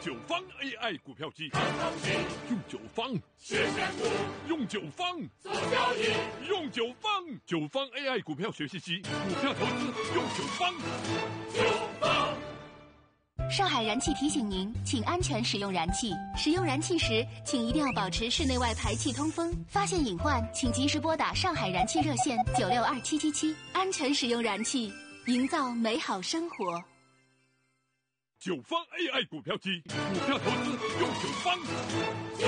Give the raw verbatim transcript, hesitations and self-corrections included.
九方 A I 股票机， 看行情， 用九方谢选股， 用九方做交易， 用九方九方 A I 股票学习机，股票投资用九方。 九方。 上海燃气提醒您，请安全使用燃气。使用燃气时，请一定要保持室内外排气通风。发现隐患，请及时拨打上海燃气热线九六二七七七，安全使用燃气，营造美好生活。 九方 A I 股票机，股票投资用九方。